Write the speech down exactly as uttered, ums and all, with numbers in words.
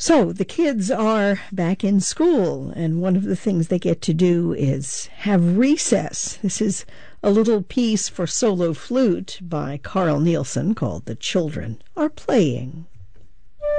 So the kids are back in school, and one of the things they get to do is have recess. This is a little piece for solo flute by Carl Nielsen called "The Children Are Playing."